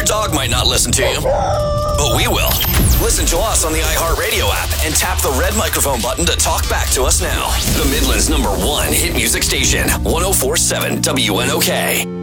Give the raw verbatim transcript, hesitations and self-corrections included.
dog might not listen to you, but we will. Listen to us on the iHeartRadio app and tap the red microphone button to talk back to us now. The Midland's number one hit music station, one oh four point seven W N O K.